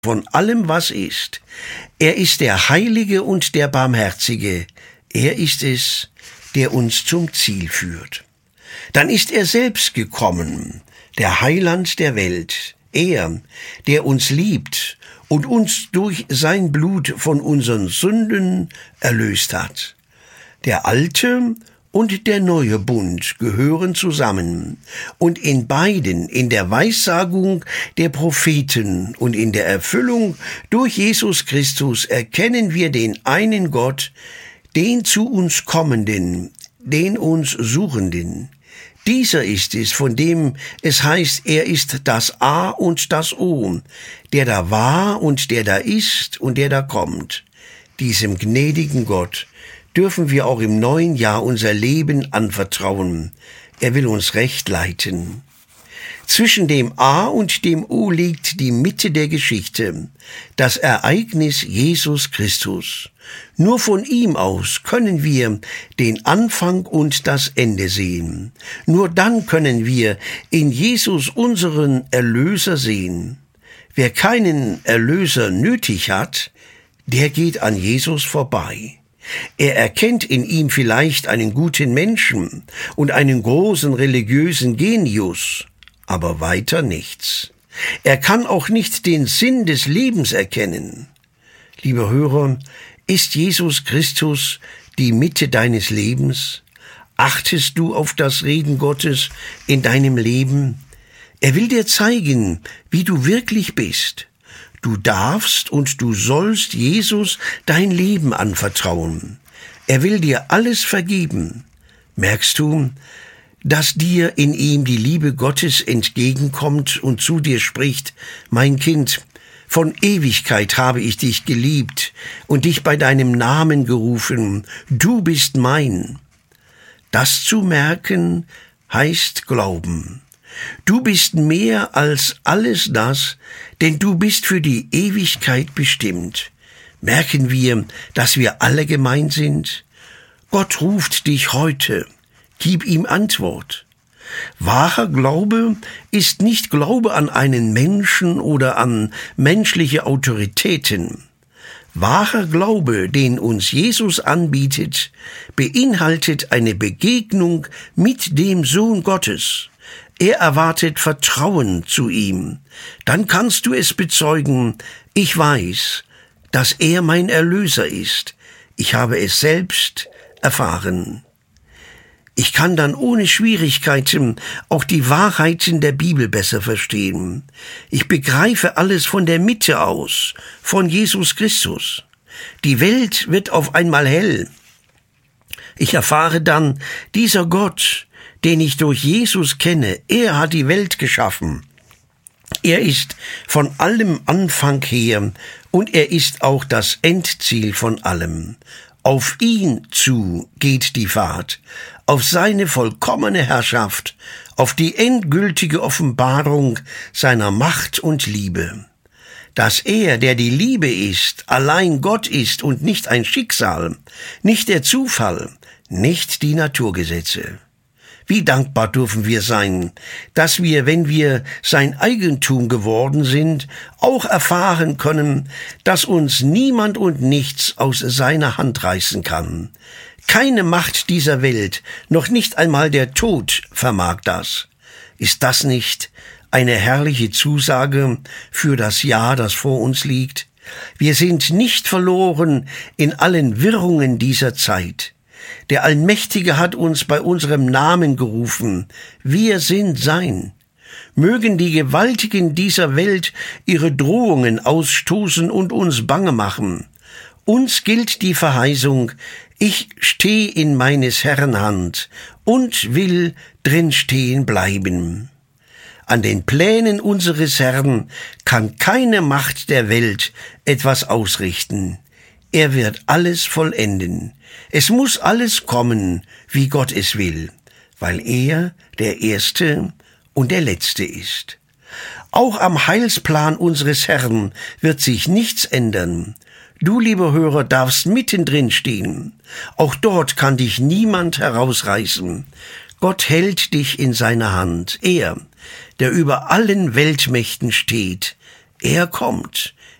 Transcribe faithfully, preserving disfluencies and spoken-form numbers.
von allem, was ist. Er ist der Heilige und der Barmherzige. Er ist es, der uns zum Ziel führt. Dann ist er selbst gekommen, der Heiland der Welt. Er, der uns liebt und uns durch sein Blut von unseren Sünden erlöst hat. Der alte und der neue Bund gehören zusammen, und in beiden, in der Weissagung der Propheten und in der Erfüllung durch Jesus Christus, erkennen wir den einen Gott, den zu uns Kommenden, den uns Suchenden. Dieser ist es, von dem es heißt, er ist das A und das O, der da war und der da ist und der da kommt. Diesem gnädigen Gott dürfen wir auch im neuen Jahr unser Leben anvertrauen. Er will uns recht leiten. Zwischen dem A und dem O liegt die Mitte der Geschichte, das Ereignis Jesus Christus. Nur von ihm aus können wir den Anfang und das Ende sehen. Nur dann können wir in Jesus unseren Erlöser sehen. Wer keinen Erlöser nötig hat, der geht an Jesus vorbei. Er erkennt in ihm vielleicht einen guten Menschen und einen großen religiösen Genius, aber weiter nichts. Er kann auch nicht den Sinn des Lebens erkennen. Lieber Hörer, ist Jesus Christus die Mitte deines Lebens? Achtest du auf das Reden Gottes in deinem Leben? Er will dir zeigen, wie du wirklich bist. Du darfst und du sollst Jesus dein Leben anvertrauen. Er will dir alles vergeben. Merkst du, dass dir in ihm die Liebe Gottes entgegenkommt und zu dir spricht: Mein Kind, von Ewigkeit habe ich dich geliebt und dich bei deinem Namen gerufen. Du bist mein. Das zu merken heißt Glauben. Du bist mehr als alles das, denn du bist für die Ewigkeit bestimmt. Merken wir, dass wir alle gemein sind? Gott ruft dich heute. Gib ihm Antwort. Wahrer Glaube ist nicht Glaube an einen Menschen oder an menschliche Autoritäten. Wahrer Glaube, den uns Jesus anbietet, beinhaltet eine Begegnung mit dem Sohn Gottes. Er erwartet Vertrauen zu ihm. Dann kannst du es bezeugen: Ich weiß, dass er mein Erlöser ist. Ich habe es selbst erfahren. Ich kann dann ohne Schwierigkeiten auch die Wahrheiten der Bibel besser verstehen. Ich begreife alles von der Mitte aus, von Jesus Christus. Die Welt wird auf einmal hell. Ich erfahre dann, dieser Gott, den ich durch Jesus kenne, er hat die Welt geschaffen. Er ist von allem Anfang her und er ist auch das Endziel von allem. Auf ihn zu geht die Fahrt, auf seine vollkommene Herrschaft, auf die endgültige Offenbarung seiner Macht und Liebe. Dass er, der die Liebe ist, allein Gott ist und nicht ein Schicksal, nicht der Zufall, nicht die Naturgesetze. Wie dankbar dürfen wir sein, dass wir, wenn wir sein Eigentum geworden sind, auch erfahren können, dass uns niemand und nichts aus seiner Hand reißen kann. Keine Macht dieser Welt, noch nicht einmal der Tod vermag das. Ist das nicht eine herrliche Zusage für das Jahr, das vor uns liegt? Wir sind nicht verloren in allen Wirrungen dieser Zeit. Der Allmächtige hat uns bei unserem Namen gerufen. Wir sind sein. Mögen die Gewaltigen dieser Welt ihre Drohungen ausstoßen und uns bange machen. Uns gilt die Verheißung: Ich steh in meines Herrn Hand und will drin stehen bleiben. An den Plänen unseres Herrn kann keine Macht der Welt etwas ausrichten. Er wird alles vollenden. Es muss alles kommen, wie Gott es will, weil er der Erste und der Letzte ist. Auch am Heilsplan unseres Herrn wird sich nichts ändern. Du, lieber Hörer, darfst mittendrin stehen. Auch dort kann dich niemand herausreißen. Gott hält dich in seiner Hand. Er, der über allen Weltmächten steht, er kommt.